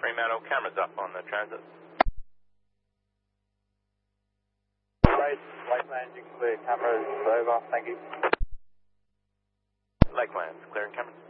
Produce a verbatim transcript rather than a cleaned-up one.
Fremantle, cameras up on the transit. Right, Lakeland, you can clear cameras over, thank you. Lakeland, clearing cameras.